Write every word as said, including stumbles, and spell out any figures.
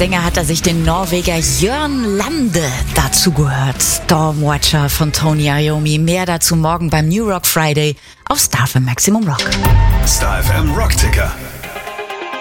Sänger hat er sich den Norweger Jørn Lande dazu gehört. Stormwatcher von Tony Iommi. Mehr dazu morgen beim New Rock Friday auf Star F M Maximum Rock. Star F M Rock Ticker.